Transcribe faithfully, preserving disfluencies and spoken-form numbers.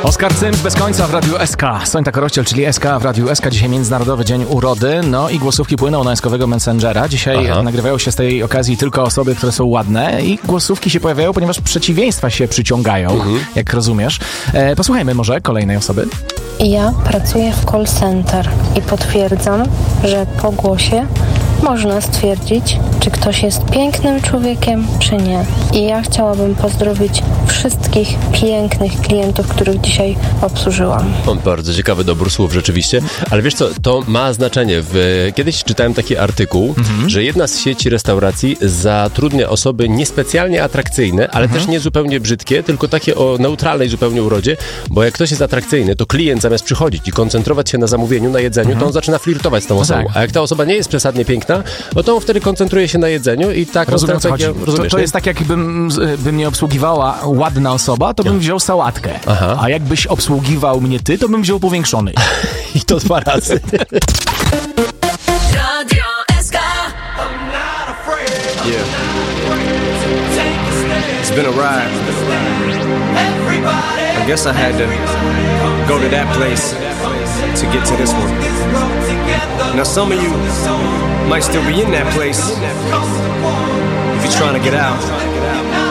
Oskar Cyms bez końca w Radiu S K. Sońta Korościel, czyli S K w Radiu S K. Dzisiaj Międzynarodowy Dzień Urody. No i głosówki płyną na eskowego Messengera. Dzisiaj Aha. nagrywają się z tej okazji tylko osoby, które są ładne i głosówki się pojawiają, ponieważ przeciwieństwa się przyciągają, mhm. jak rozumiesz. E, posłuchajmy może kolejnej osoby. Ja pracuję w call center i potwierdzam, że po głosie można stwierdzić, czy ktoś jest pięknym człowiekiem, czy nie. I ja chciałabym pozdrowić wszystkich pięknych klientów, których dzisiaj obsłużyłam. O, bardzo ciekawy dobór słów rzeczywiście, ale wiesz co, to ma znaczenie. W... Kiedyś czytałem taki artykuł, mhm. że jedna z sieci restauracji zatrudnia osoby niespecjalnie atrakcyjne, ale mhm. też nie zupełnie brzydkie, tylko takie o neutralnej zupełnie urodzie, bo jak ktoś jest atrakcyjny, to klient zamiast przychodzić i koncentrować się na zamówieniu, na jedzeniu, mhm. to on zaczyna flirtować z tą osobą. Tak. A jak ta osoba nie jest przesadnie piękna, no to on wtedy koncentruje się na jedzeniu i tak... Rozumiem, co chodzi. To, to jest tak, jakbym by mnie obsługiwała ładna osoba, to bym wziął sałatkę. Aha. A jakbyś obsługiwał mnie ty, to bym wziął powiększony. I to dwa razy. Radio S K. Yeah. It's been a ride. I guess I had to go to that place to get to this one. Now some of you might still be in that place if you're trying to get out.